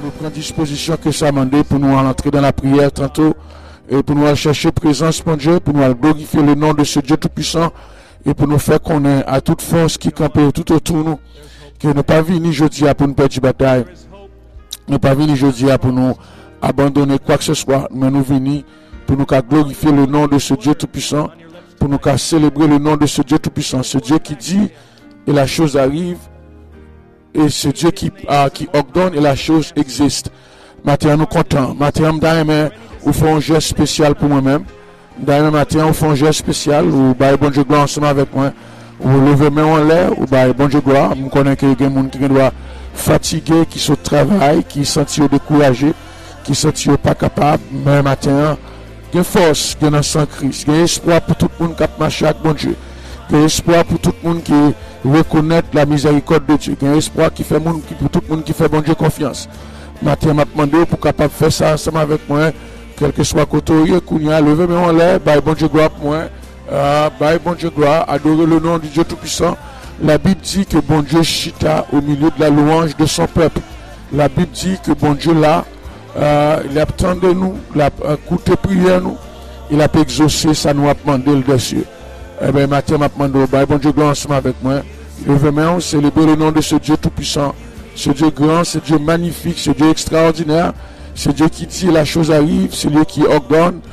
nous prendre disposition que ça m'a demandé pour nous entrer dans la prière tantôt et pour nous aller chercher présence mon Dieu, pour nous aller glorifier le nom de ce Dieu tout-puissant et pour nous faire connaître à toute force qui campe tout autour de nous, que nous pas venir jeudi pour nous perdre la bataille, nous pas venir jeudi pour nous abandonner quoi que ce soit, mais nous venir pour nous glorifier le nom de ce Dieu tout-puissant, pour nous célébrer le nom de ce Dieu tout-puissant, ce Dieu qui dit et la chose arrive, et ce Dieu qui ordonne et la chose existe. Matin, nous contents. Matin, nous faisons un geste spécial pour moi-même. Matin, nous faisons un geste spécial, ou bon Dieu gloire ensemble avec moi. Ou lever main en l'air, ou bon Dieu gloire. Je connais que il y a des gens qui doivent fatiguer, qui sont au travail, qui sont découragés, qui sont pas capables. Mais matin, il y a force, il y a sans Christ, il y a espoir pour tout le monde qui a marché avec bon Dieu. Il y a espoir pour tout le monde qui reconnaît la miséricorde de Dieu. Il y a espoir pour tout le monde qui fait bon Dieu confiance. Matin, m'a demandé pour capable faire ça ensemble avec moi, quel que soit côté, qu'on y a levé mais on l'air, bon Dieu gloire pour moi, bon Dieu gloire, adorer le nom du Dieu Tout-Puissant. La Bible dit que bon Dieu chita au milieu de la louange de son peuple. La Bible dit que bon Dieu là, il a attendu nous, il a écouté prière nous, il a exaucé ça nous a demandé le dessus. Eh bien, matin, m'a demandé, bon Dieu gloire ensemble avec moi, levé mais on célèbre le nom de ce Dieu Tout-Puissant. Ce Dieu grand, ce Dieu magnifique, ce Dieu extraordinaire, ce Dieu qui dit la chose arrive, c'est lui qui ordonne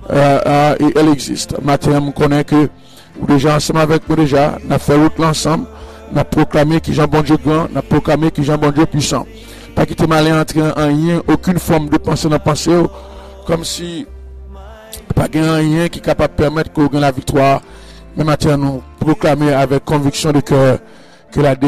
et elle existe. Matin, on connaît que déjà ensemble avec moi déjà, on a fait route l'ensemble, on a proclamé que Jean bon Dieu grand, on a proclamé que Jean bon Dieu puissant. Pas quitter mal entrer en rien, aucune forme de pensée dans la pensée, comme si pas rien qui est capable de permettre qu'on gagne la victoire. Mais matin, nous proclamer avec conviction de cœur que la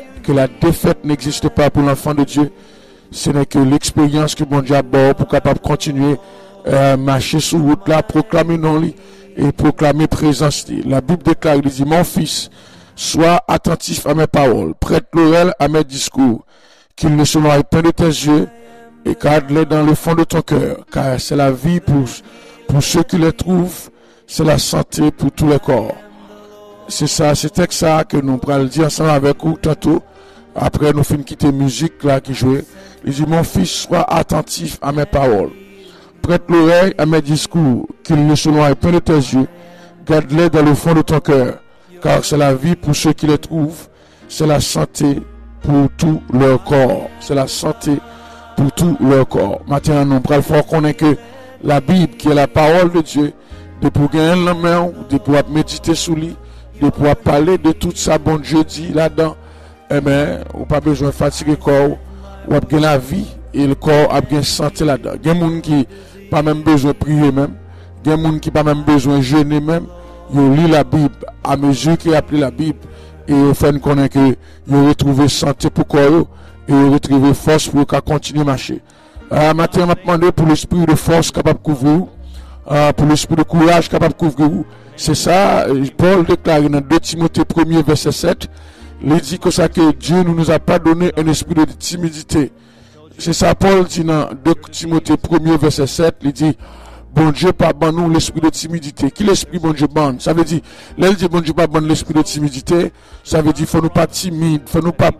défaite n'existe pas pour l'enfant de Dieu. Ce n'est que l'expérience que bon Dieu a bord pour capable continuer marcher sur route là, proclamer non lui et proclamer présence. La Bible déclare, il dit, mon fils, sois attentif à mes paroles, prête l'oreille à mes discours, qu'il ne se noie pas de tes yeux et garde-les dans le fond de ton cœur, car c'est la vie pour ceux qui les trouvent, c'est la santé pour tous les corps. C'est ça, c'est texte ça que nous pourrons le dire ensemble avec vous tantôt. Après, nous finissons quitter musique là qui jouait. Il dit, mon fils, sois attentif à mes paroles. Prête l'oreille à mes discours, qu'ils ne se noient pas de tes yeux. Garde-les dans le fond de ton cœur, car c'est la vie pour ceux qui les trouvent. C'est la santé pour tout leur corps. C'est la santé pour tout leur corps. Maintenant, nous pourrons faire connaître que la Bible, qui est la parole de Dieu, de pour gagner la main, de pouvoir méditer sous lui, de pouvoir parler de tout ça, bon Dieu dit là-dedans, eh bien, on n'a pas besoin de fatiguer le corps, on a bien la vie, et le corps a bien santé là-dedans. Il y a des gens qui pas même besoin de prier même, il y a des gens qui pas même besoin de jeûner même, ils lisent la Bible, à mesure qu'ils apprennent la Bible, et ils font connaître que ils ont retrouvé santé pour le corps, et ils ont retrouvé force pour continuer à marcher. Maintenant, on m'a demandé pour l'esprit de force capable de couvrir, pour l'esprit de courage capable de couvrir. C'est ça, Paul déclare dans 2 Timothée 1er verset 7, il dit que ça que Dieu ne nous a pas donné un esprit de timidité. C'est ça, Paul dit dans 2 Timothée 1er verset 7, il dit, bon Dieu pas ban nous l'esprit de timidité. Qui l'esprit bon Dieu ban? Ça veut dire, là il dit bon Dieu pas ban l'esprit de timidité, ça veut dire faut nous pas timide, faut nous pas